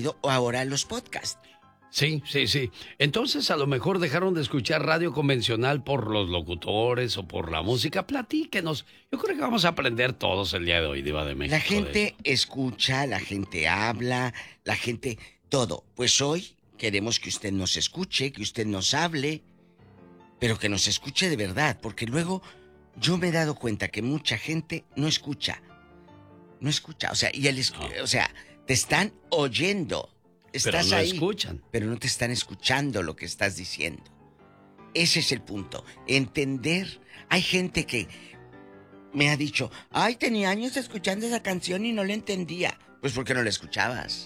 contenido o ahora los podcasts. Sí. Entonces, a lo mejor dejaron de escuchar radio convencional por los locutores o por la música. Platíquenos. Yo creo que vamos a aprender todos el día de hoy, Diva de México. La gente escucha, la gente habla, la gente... todo. Pues hoy queremos que usted nos escuche, que usted nos hable, pero que nos escuche de verdad, porque luego yo me he dado cuenta que mucha gente no escucha. No escucha, o sea, o sea, te están oyendo. Estás pero no ahí, escuchan. pero no te están escuchando lo que estás diciendo. Ese es el punto. Entender. Hay gente que me ha dicho, ay, tenía años escuchando esa canción y no la entendía. Pues porque no la escuchabas.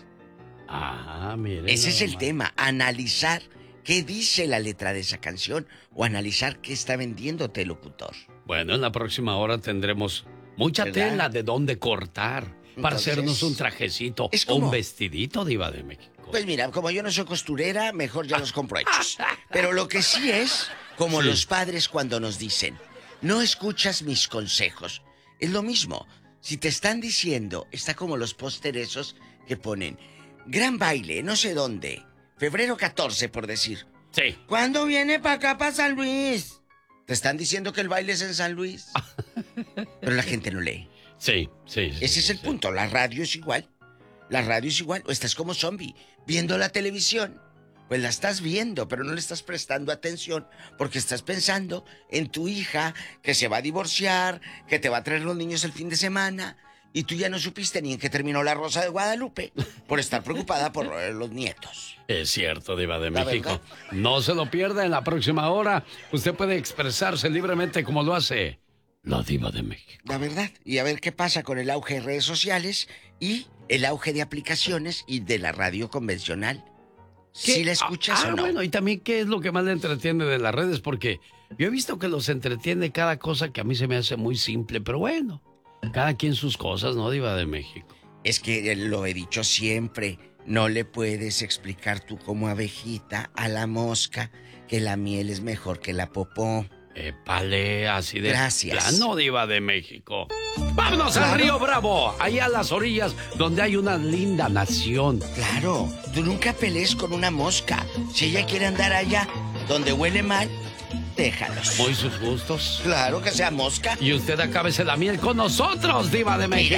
Mire. Ese es el tema. Analizar qué dice la letra de esa canción o analizar qué está vendiéndote el locutor. Bueno, en la próxima hora tendremos mucha tela de dónde cortar para hacernos un trajecito o un vestidito, Diva de México. Pues mira, como yo no soy costurera, mejor ya los compro hechos. Pero lo que sí es, como los padres cuando nos dicen, no escuchas mis consejos. Es lo mismo. Si te están diciendo, está como los pósteres esos que ponen, gran baile, no sé dónde, febrero 14, por decir. Sí. ¿Cuándo viene para acá, para San Luis? Te están diciendo que el baile es en San Luis. Pero la gente no lee. Sí. Ese es el punto. La radio es igual. La radio es igual. O estás como zombie, viendo la televisión. Pues la estás viendo, pero no le estás prestando atención porque estás pensando en tu hija que se va a divorciar, que te va a traer los niños el fin de semana, y tú ya no supiste ni en qué terminó La Rosa de Guadalupe por estar preocupada por los nietos. Es cierto, Diva de México. No se lo pierda en la próxima hora. Usted puede expresarse libremente como lo hace la Diva de México. La verdad. Y a ver qué pasa con el auge de redes sociales y el auge de aplicaciones y de la radio convencional. ¿Sí la escuchas o no? Bueno, y también qué es lo que más le entretiene de las redes, porque yo he visto que los entretiene cada cosa que a mí se me hace muy simple, pero bueno, cada quien sus cosas, ¿no, Diva de México? Es que lo he dicho siempre, no le puedes explicar tú como abejita a la mosca que la miel es mejor que la popó. Épale, así de Gracias. plano, Diva de México. ¡Vámonos al Río Bravo! Allá a las orillas, donde hay una linda nación. Claro, tú nunca pelees con una mosca. Si ella quiere andar allá, donde huele mal, déjalos. Muy sus gustos. Claro que sea mosca. Y usted acábese la miel con nosotros, Diva de México.